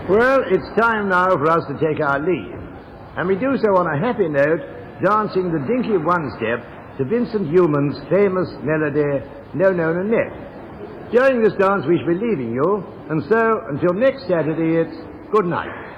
Well, it's time now for us to take our leave. And we do so on a happy note, dancing the dinky one-step to Vincent Youmans' famous melody, No, No, No, No. During this dance we shall be leaving you, and so, until next Saturday, it's good night.